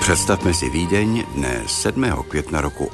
Představme si Vídeň dne 7. května roku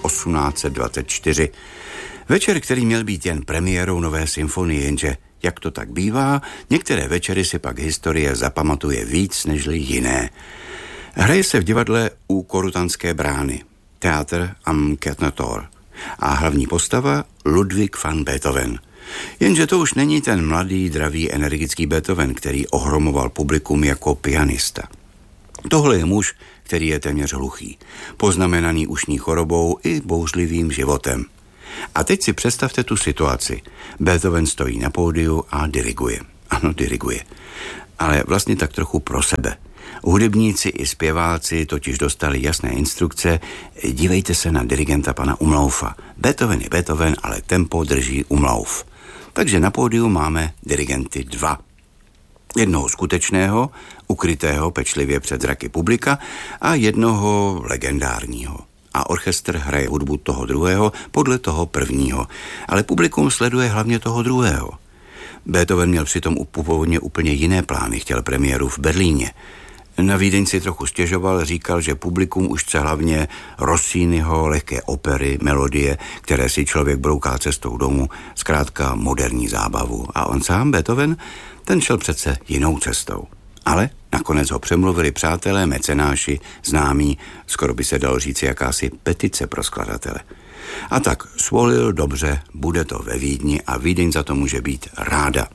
1824. Večer, který měl být jen premiérou nové symfonie, jenže, jak to tak bývá, některé večery si pak historie zapamatuje víc nežli jiné. Hraje se v divadle u Korutanské brány, Theater am Kettentor, a hlavní postava Ludwig van Beethoven. Jenže to už není ten mladý, dravý, energický Beethoven, který ohromoval publikum jako pianista. Tohle je muž, který je téměř hluchý, poznamenaný ušní chorobou i bouřlivým životem. A teď si představte tu situaci. Beethoven stojí na pódiu a diriguje. Ano, diriguje. Ale vlastně tak trochu pro sebe. Hudebníci i zpěváci totiž dostali jasné instrukce: dívejte se na dirigenta pana Umlaufa. Beethoven je Beethoven, ale tempo drží Umlauf. Takže na pódiu máme dirigenty dva. Jednoho skutečného, ukrytého pečlivě před zraky publika, a jednoho legendárního. A orchestr hraje hudbu toho druhého podle toho prvního, ale publikum sleduje hlavně toho druhého. Beethoven měl přitom původně úplně jiné plány, chtěl premiéru v Berlíně. Na Vídeň si trochu stěžoval, říkal, že publikum už chce hlavně Rossiniho lehké opery, melodie, které si člověk brouká cestou domů, zkrátka moderní zábavu. A on sám, Beethoven, ten šel přece jinou cestou. Ale nakonec ho přemluvili přátelé, mecenáši, známí, skoro by se dalo říci jakási petice pro skladatele. A tak svolil, dobře, bude to ve Vídni a Vídeň za to může být ráda.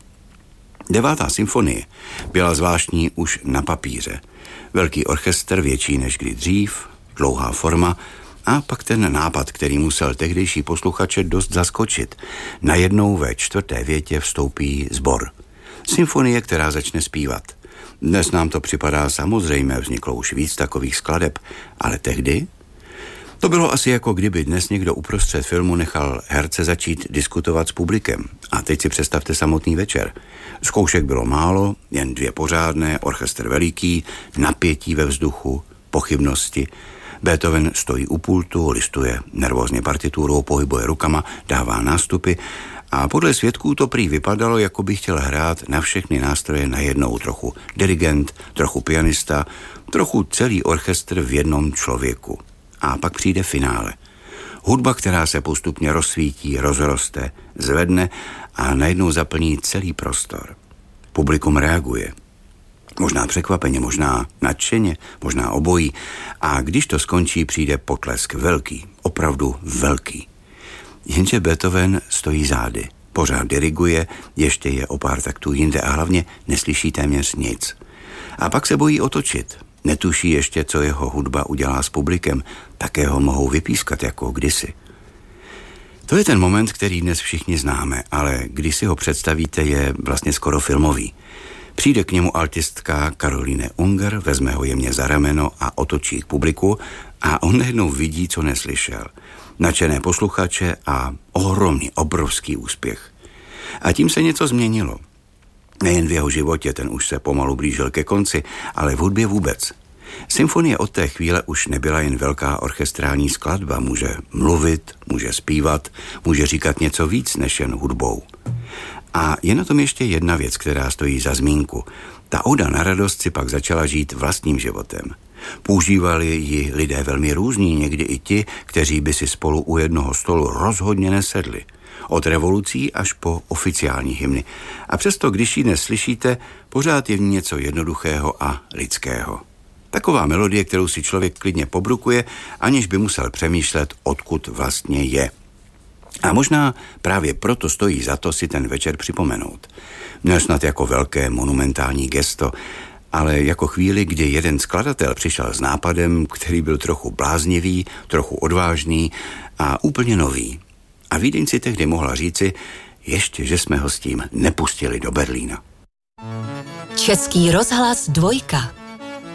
9. symfonie byla zvláštní už na papíře. Velký orchestr, větší než kdy dřív, dlouhá forma a pak ten nápad, který musel tehdejší posluchače dost zaskočit. Najednou ve 4. větě vstoupí sbor. Symfonie, která začne zpívat. Dnes nám to připadá samozřejmé, vzniklo už víc takových skladeb, ale tehdy? To bylo asi jako kdyby dnes někdo uprostřed filmu nechal herce začít diskutovat s publikem. A teď si představte samotný večer. Zkoušek bylo málo, jen 2 pořádné, orchestr veliký, napětí ve vzduchu, pochybnosti. Beethoven stojí u pultu, listuje nervózně partiturou, pohybuje rukama, dává nástupy a podle svědků to prý vypadalo, jako by chtěl hrát na všechny nástroje najednou. Trochu dirigent, trochu pianista, trochu celý orchestr v jednom člověku. A pak přijde finále. Hudba, která se postupně rozsvítí, rozroste, zvedne a najednou zaplní celý prostor. Publikum reaguje. Možná překvapeně, možná nadšeně, možná obojí. A když to skončí, přijde potlesk velký, opravdu velký. Jenže Beethoven stojí zády, pořád diriguje, ještě je o pár taktů jinde a hlavně neslyší téměř nic. A pak se bojí otočit. Netuší ještě, co jeho hudba udělá s publikem, také ho mohou vypískat jako kdysi. To je ten moment, který dnes všichni známe, ale když si ho představíte, je vlastně skoro filmový. Přijde k němu altistka Caroline Unger, vezme ho jemně za rameno a otočí k publiku a on najednou vidí, co neslyšel. Nadšené posluchače a ohromný, obrovský úspěch. A tím se něco změnilo. Nejen v jeho životě, ten už se pomalu blížil ke konci, ale v hudbě vůbec. Symfonie od té chvíle už nebyla jen velká orchestrální skladba. Může mluvit, může zpívat, může říkat něco víc než jen hudbou. A je na tom ještě jedna věc, která stojí za zmínku. Ta oda na radost si pak začala žít vlastním životem. Používali ji lidé velmi různí, někdy i ti, kteří by si spolu u jednoho stolu rozhodně nesedli. Od revolucí až po oficiální hymny. A přesto, když ji dnes slyšíte, pořád je v ní něco jednoduchého a lidského. Taková melodie, kterou si člověk klidně pobrukuje, aniž by musel přemýšlet, odkud vlastně je. A možná právě proto stojí za to si ten večer připomenout. Ne snad jako velké monumentální gesto, ale jako chvíli, kdy jeden skladatel přišel s nápadem, který byl trochu bláznivý, trochu odvážný a úplně nový. A Vídeň si tehdy mohla říci, ještě, že jsme ho s tím nepustili do Berlína. Český rozhlas 2.